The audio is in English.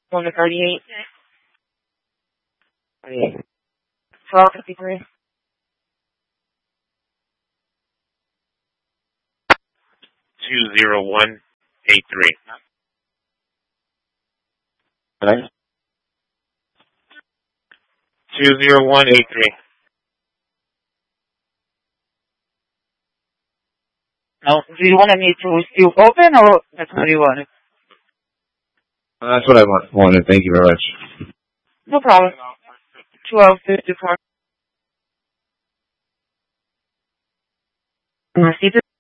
Going to 38. 38. 1253. 20183. Right? 20183. No, do you want me to still open or that's what you wanted? That's what I wanted. Thank you very much. No problem. 1254.